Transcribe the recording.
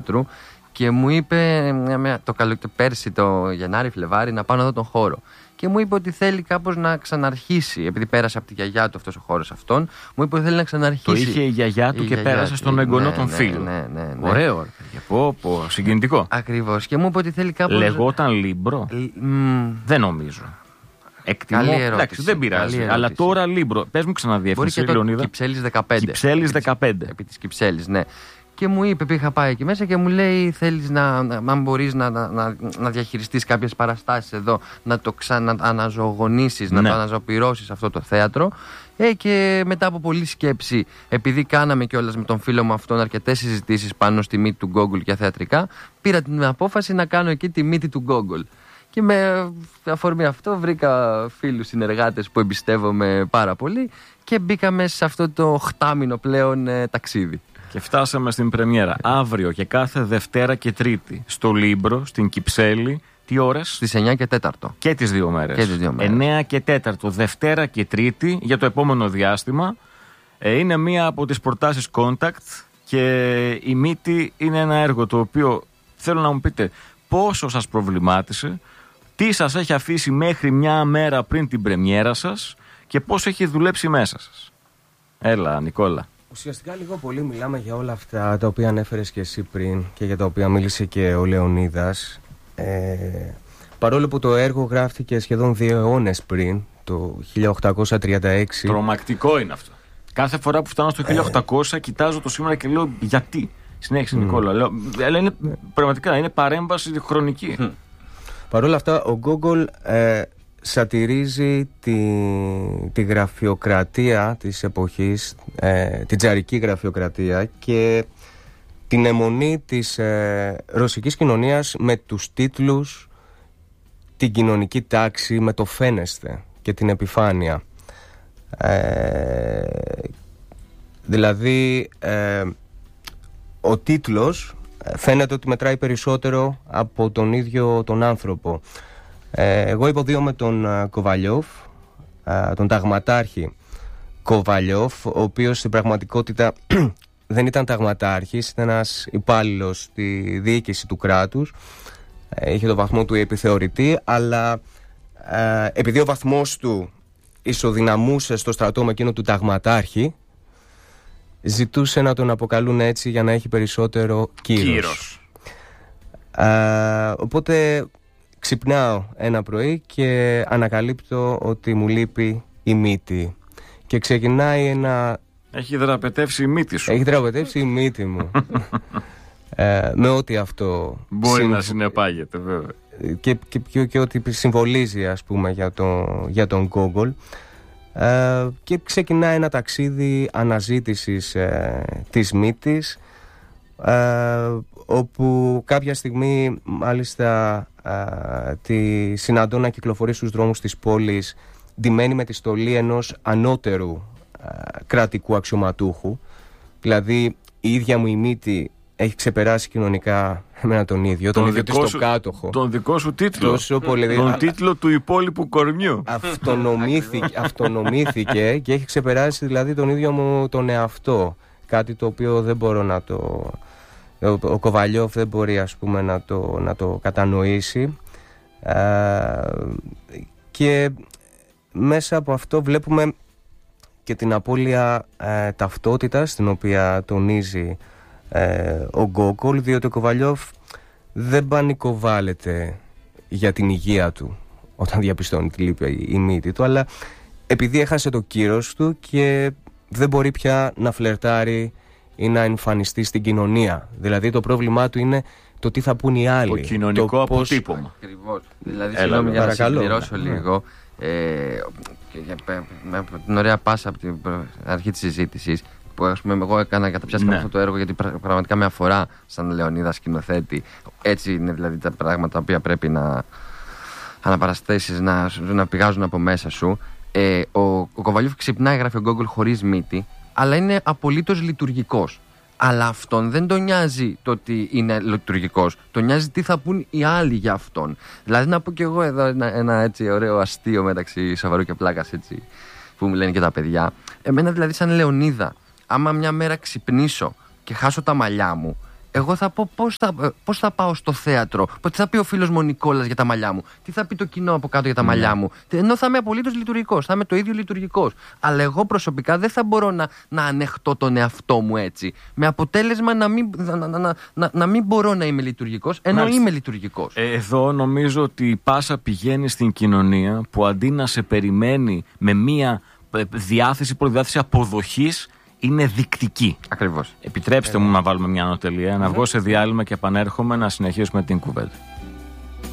θέατρου και μου είπε πέρσι το Γενάρη, Φλεβάρι, να πάω να δω τον χώρο. Και μου είπε ότι θέλει κάπως να ξαναρχίσει, επειδή πέρασε από τη γιαγιά του αυτός ο χώρος αυτόν, μου είπε ότι θέλει να ξαναρχίσει. Το είχε η γιαγιά του και πέρασε στον εγγονό των φίλων. Ναι. Ωραίο, πω, συγκινητικό. Ακριβώς. Και μου είπε ότι θέλει κάπως. Λεγόταν Λίμπρο. Δεν νομίζω. Εκτιμώ. Εντάξει, δεν πειράζει. Αλλά τώρα Λίμπρο. Πες μου ξαναδιεύθυνση, Λεωνίδα. Κυψέλης 15. Κυψέλης 15. Επί της Κυψέλης, ναι. Και μου είπε, είχα πάει εκεί μέσα και μου λέει: θέλεις αν μπορείς να διαχειριστείς κάποιες παραστάσεις εδώ, να το ξανααναζωογονήσεις, να το αναζωοποιήσεις αυτό το θέατρο. Και μετά από πολλή σκέψη, επειδή κάναμε κιόλας με τον φίλο μου αυτόν αρκετές συζητήσεις πάνω στη μύτη του Google για θεατρικά, πήρα την απόφαση να κάνω εκεί τη μύτη του Google. Και με αφορμή αυτό βρήκα φίλους συνεργάτες που εμπιστεύομαι πάρα πολύ και μπήκαμε σε αυτό το χτάμινο πλέον ταξίδι. Και φτάσαμε στην πρεμιέρα. Αύριο και κάθε Δευτέρα και Τρίτη στο Λίμπρο, στην Κυψέλη. Τι ώρες? Στις 9 και 4. Και τις δύο μέρες. 9 και 4, Δευτέρα και Τρίτη για το επόμενο διάστημα. Είναι μία από τις προτάσεις Contact και η μύτη είναι ένα έργο το οποίο θέλω να μου πείτε πόσο σας προβλημάτισε, τι σας έχει αφήσει μέχρι μια μέρα πριν την πρεμιέρα σας και πώς έχει δουλέψει μέσα σας. Έλα, Νικόλα. Ουσιαστικά λίγο πολύ μιλάμε για όλα αυτά τα οποία ανέφερες και εσύ πριν και για τα οποία μίλησε και ο Λεωνίδας. Παρόλο που το έργο γράφτηκε σχεδόν 2 αιώνες πριν, το 1836. Τρομακτικό είναι αυτό. Κάθε φορά που φτάνω στο 1800 κοιτάζω το σήμερα και λέω γιατί. Συνέχισε Νικόλα. Λέω, αλλά είναι, πραγματικά είναι παρέμβαση χρονική. Παρ' όλα αυτά ο Γκόγκολ σατυρίζει τη γραφειοκρατία της εποχής, την τσαρική γραφειοκρατία και την αιμονή της ρωσικής κοινωνίας με τους τίτλους, την κοινωνική τάξη, με το φαίνεστε και την επιφάνεια. Δηλαδή ο τίτλος φαίνεται ότι μετράει περισσότερο από τον ίδιο τον άνθρωπο. Εγώ υποδίωμαι τον Κοβαλιόφ, τον ταγματάρχη Κοβαλιόφ, ο οποίος στην πραγματικότητα δεν ήταν ταγματάρχης, ήταν ένας υπάλληλος στη διοίκηση του κράτους, είχε το βαθμό του επιθεωρητή, αλλά επειδή ο βαθμός του ισοδυναμούσε στο στρατό με εκείνο του ταγματάρχη, ζητούσε να τον αποκαλούν έτσι για να έχει περισσότερο κύρος. Οπότε ξυπνάω ένα πρωί και ανακαλύπτω ότι μου λείπει η μύτη. Και ξεκινάει ένα... Έχει δραπετεύσει η μύτη σου. Έχει δραπετεύσει η μύτη μου. Με ό,τι αυτό μπορεί να συνεπάγεται βέβαια. Και ό,τι συμβολίζει, ας πούμε, για τον Γκόγκολ. Και ξεκινάει ένα ταξίδι αναζήτησης της μύτης, όπου κάποια στιγμή μάλιστα τη συναντώ να κυκλοφορεί στους δρόμους της πόλης ντυμένη με τη στολή ενός ανώτερου κρατικού αξιωματούχου. Δηλαδή η ίδια μου η μύτη έχει ξεπεράσει κοινωνικά εμένα τον ίδιο, τον ίδιο της τον κάτοχο. Τον δικό σου τίτλο. Τον τίτλο του υπόλοιπου κορμιού. Αυτονομήθηκε και έχει ξεπεράσει δηλαδή τον ίδιο μου τον εαυτό. Κάτι το οποίο δεν μπορώ να το... Ο Κοβαλιόφ δεν μπορεί, ας πούμε, να το κατανοήσει. Και μέσα από αυτό βλέπουμε και την απώλεια ταυτότητας, την οποία τονίζει ο Γκόγκολ, διότι ο Κοβαλιόφ δεν πανικοβάλλεται για την υγεία του όταν διαπιστώνει τη λείπει η μύτη του, αλλά επειδή έχασε το κύρος του και δεν μπορεί πια να φλερτάρει ή να εμφανιστεί στην κοινωνία. Δηλαδή το πρόβλημά του είναι το τι θα πούν οι άλλοι. Το κοινωνικό αποτύπωμα. Ακριβώς. Δηλαδή, συγγνώμη για να συμπληρώσω λίγο. Με την ωραία πάσα από την αρχή της συζήτησης, που ας πούμε εγώ έκανα καταπιάστηκα αυτό το έργο, γιατί πραγματικά με αφορά σαν Λεωνίδα σκηνοθέτη. Έτσι είναι δηλαδή τα πράγματα τα οποία πρέπει να αναπαραστήσεις, να πηγάζουν από μέσα σου. Ο Κοβαλιόφ ξυπνάει, γράφει ο Γκόγκολ, χωρίς μύτη, αλλά είναι απολύτως λειτουργικός. Αλλά αυτόν δεν τον νοιάζει το ότι είναι λειτουργικός, τον νοιάζει τι θα πούν οι άλλοι για αυτόν. Δηλαδή, να πω κι εγώ εδώ ένα έτσι ωραίο αστείο μεταξύ σοβαρού και πλάκας, έτσι, που μου λένε και τα παιδιά. Εμένα δηλαδή, σαν Λεωνίδα, άμα μια μέρα ξυπνήσω και χάσω τα μαλλιά μου, Εγώ θα πω πώς θα πάω στο θέατρο, τι θα πει ο φίλος μου ο Νικόλας για τα μαλλιά μου, τι θα πει το κοινό από κάτω για τα μαλλιά μου. Ενώ θα είμαι απολύτως λειτουργικός, θα είμαι το ίδιο λειτουργικός. Αλλά εγώ προσωπικά δεν θα μπορώ να ανεχτώ τον εαυτό μου έτσι. Με αποτέλεσμα να μην μπορώ να είμαι λειτουργικός, ενώ είμαι λειτουργικός. Εδώ νομίζω ότι η πάσα πηγαίνει στην κοινωνία που αντί να σε περιμένει με μία προδιάθεση αποδοχής, είναι δεικτική. Ακριβώς. Επιτρέψτε μου να βάλουμε μια ανωτελεία, να βγω σε διάλειμμα και επανέρχομαι να συνεχίσουμε την κουβέντα.